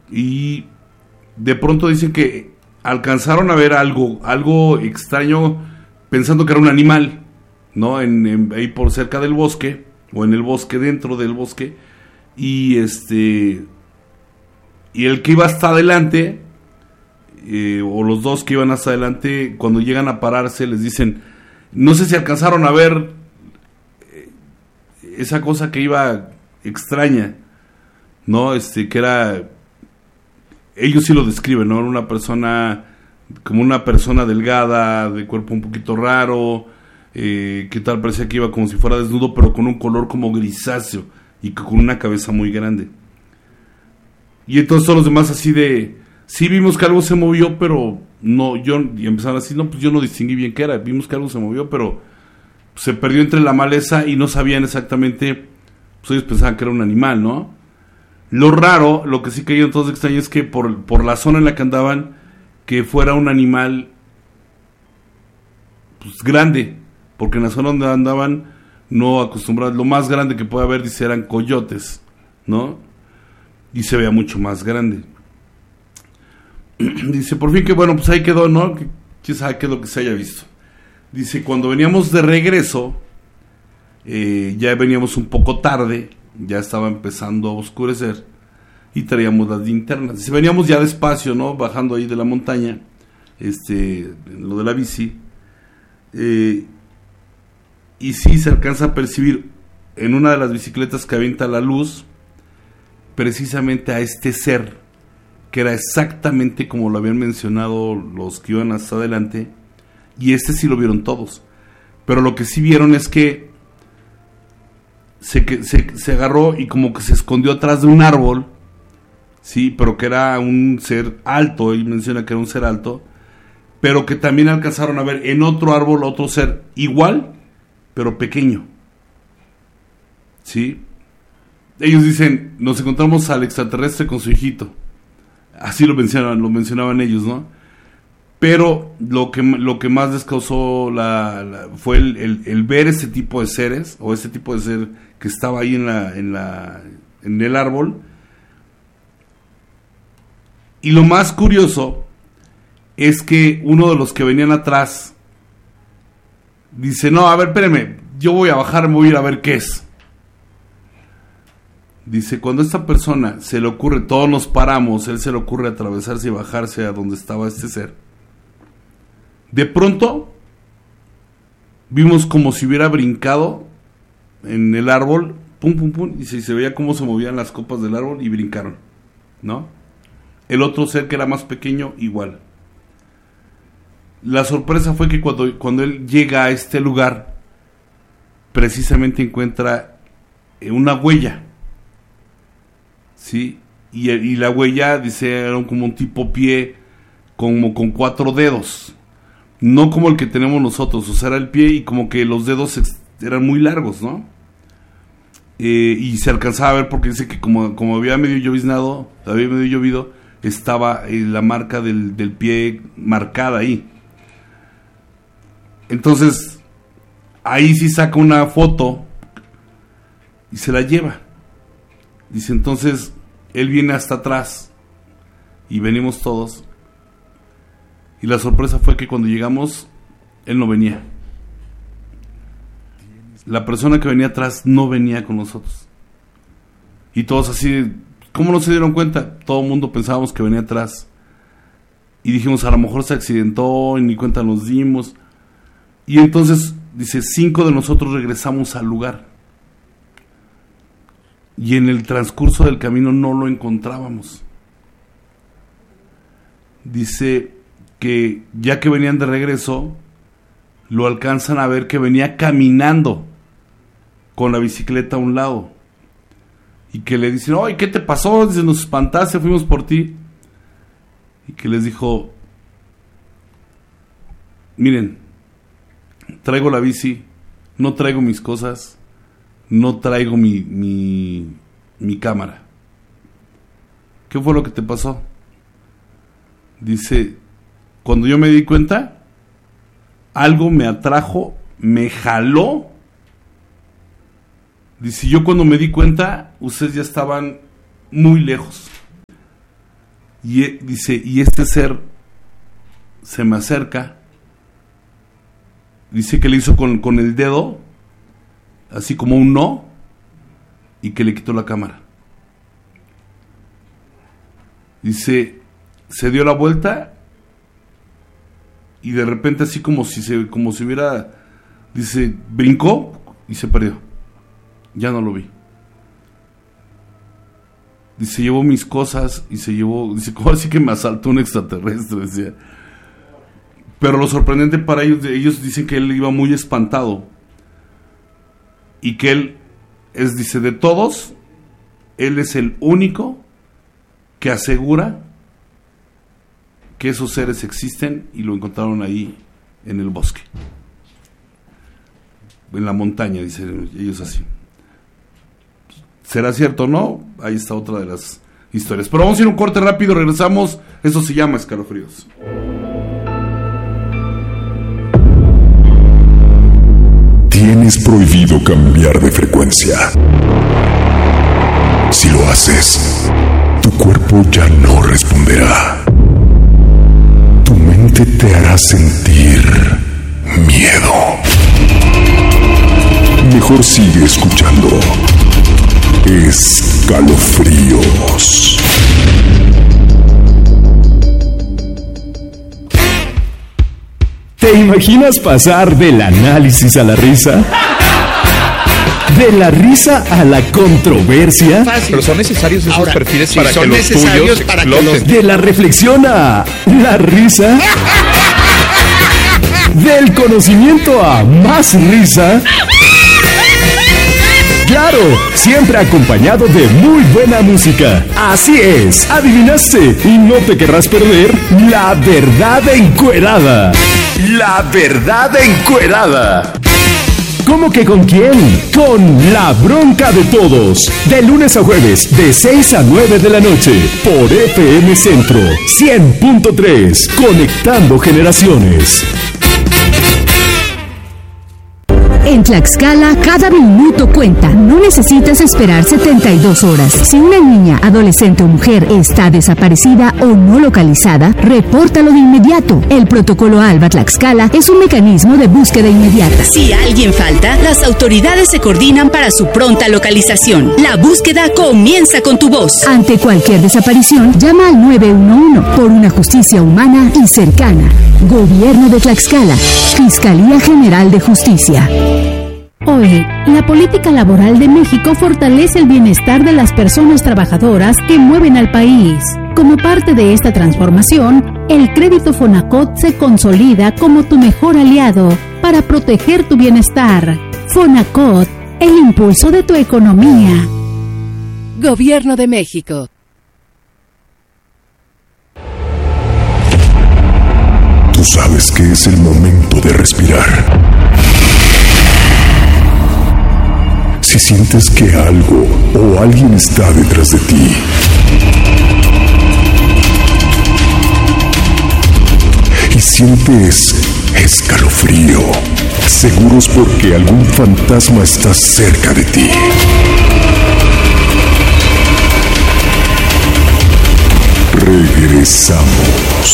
y de pronto dicen que alcanzaron a ver algo extraño, pensando que era un animal, ¿no? Ahí por cerca del bosque, o en el bosque, dentro del bosque, y el que iba hasta adelante, o los dos que iban hasta adelante, cuando llegan a pararse les dicen, no sé si alcanzaron a ver esa cosa que iba extraña, ¿no? Que era, ellos sí lo describen, ¿no? Era una persona, como una persona delgada, de cuerpo un poquito raro, que tal parecía que iba como si fuera desnudo, pero con un color como grisáceo y con una cabeza muy grande. Y entonces todos los demás así de, sí vimos que algo se movió, pero no, y empezaron así, no, pues yo no distinguí bien qué era, vimos que algo se movió, pero se perdió entre la maleza y no sabían exactamente, pues ellos pensaban que era un animal, ¿no? Lo raro, lo que sí creían todos extraños, es que por la zona en la que andaban, que fuera un animal pues grande, porque en la zona donde andaban no acostumbrados, lo más grande que puede haber, dice, eran coyotes, ¿no? Y se veía mucho más grande. Dice, por fin que bueno, pues ahí quedó, ¿no? ¿Quién sabe qué es lo que se haya visto? Dice, cuando veníamos de regreso, ya veníamos un poco tarde, ya estaba empezando a oscurecer, y traíamos las linternas. Dice, veníamos ya despacio, ¿no? Bajando ahí de la montaña, lo de la bici, y sí se alcanza a percibir en una de las bicicletas que avienta la luz, precisamente a este ser, que era exactamente como lo habían mencionado los que iban hasta adelante, y sí lo vieron todos, pero lo que sí vieron es que se agarró y como que se escondió atrás de un árbol, sí, pero que era un ser alto, él menciona que era un ser alto, pero que también alcanzaron a ver en otro árbol otro ser igual, pero pequeño, sí. Ellos dicen, nos encontramos al extraterrestre con su hijito. Así lo mencionaban ellos, ¿no? Pero lo que más les causó fue el ver ese tipo de seres, o ese tipo de ser que estaba ahí en el árbol. Y lo más curioso es que uno de los que venían atrás dice, no, a ver, espérenme, yo voy a bajar, me voy a ir a ver qué es. Dice, cuando a esta persona se le ocurre, todos nos paramos, él se le ocurre atravesarse y bajarse a donde estaba este ser. De pronto, vimos como si hubiera brincado en el árbol, pum, pum, pum, y se veía cómo se movían las copas del árbol y brincaron, ¿no? El otro ser que era más pequeño, igual. La sorpresa fue que cuando él llega a este lugar, precisamente encuentra una huella. Sí, y la huella, dice, era como un tipo pie, como con 4 dedos, no como el que tenemos nosotros, o sea, era el pie y como que los dedos eran muy largos, ¿no? Y se alcanzaba a ver porque dice que como había medio llovido, estaba la marca del pie marcada ahí. Entonces, ahí sí saca una foto y se la lleva. Dice, entonces, él viene hasta atrás y venimos todos. Y la sorpresa fue que cuando llegamos, él no venía. La persona que venía atrás no venía con nosotros. Y todos así, ¿cómo no se dieron cuenta? Todo el mundo pensábamos que venía atrás. Y dijimos, a lo mejor se accidentó y ni cuenta nos dimos. Y entonces, dice, 5 de nosotros regresamos al lugar. Y en el transcurso del camino no lo encontrábamos. Dice que ya que venían de regreso, lo alcanzan a ver que venía caminando con la bicicleta a un lado. Y que le dicen, ¡ay, qué te pasó! Dice, nos espantaste, fuimos por ti. Y que les dijo, miren, traigo la bici, no traigo mis cosas, no traigo mi cámara. ¿Qué fue lo que te pasó? Dice, cuando yo me di cuenta, algo me atrajo, me jaló. Dice, yo cuando me di cuenta, ustedes ya estaban muy lejos. Y dice, y este ser se me acerca, dice que le hizo con el dedo, así como un no, y que le quitó la cámara. Dice, se dio la vuelta y de repente así como si hubiera, dice, brincó y se perdió. Ya no lo vi. Dice, llevó mis cosas y se llevó, dice, como así que me asaltó un extraterrestre, decía. Pero lo sorprendente para ellos dicen que él iba muy espantado y que él dice, de todos, él es el único que asegura que esos seres existen y lo encontraron ahí en el bosque, en la montaña, dicen ellos así. ¿Será cierto o no? Ahí está otra de las historias. Pero vamos a ir a un corte rápido, regresamos. Eso se llama Escalofríos. Tienes prohibido cambiar de frecuencia. Si lo haces, tu cuerpo ya no responderá. Tu mente te hará sentir miedo. Mejor sigue escuchando Escalofríos. ¿Te imaginas pasar del análisis a la risa? ¿De la risa a la controversia? Pero son necesarios esos ahora, perfiles sí, para que los tuyos exploten. ¿De la reflexión a la risa? ¿Del conocimiento a más risa? ¡Claro! Siempre acompañado de muy buena música. Así es, adivinaste y no te querrás perder La Verdad Encuerada. La Verdad Encuerada. ¿Cómo que con quién? Con La Bronca de Todos. De lunes a jueves, de 6 a 9 de la noche. Por FM Centro 100.3. Conectando generaciones. En Tlaxcala, cada minuto cuenta. No necesitas esperar 72 horas. Si una niña, adolescente o mujer está desaparecida o no localizada, repórtalo de inmediato. El protocolo ALBA Tlaxcala es un mecanismo de búsqueda inmediata. Si alguien falta, las autoridades se coordinan para su pronta localización. La búsqueda comienza con tu voz. Ante cualquier desaparición, llama al 911 por una justicia humana y cercana. Gobierno de Tlaxcala. Fiscalía General de Justicia. Hoy, la política laboral de México fortalece el bienestar de las personas trabajadoras que mueven al país. Como parte de esta transformación, el crédito Fonacot se consolida como tu mejor aliado para proteger tu bienestar. Fonacot, el impulso de tu economía. Gobierno de México. Tú sabes que es el momento de respirar. Si sientes que algo o alguien está detrás de ti, y sientes escalofrío, seguro es porque algún fantasma está cerca de ti. Regresamos.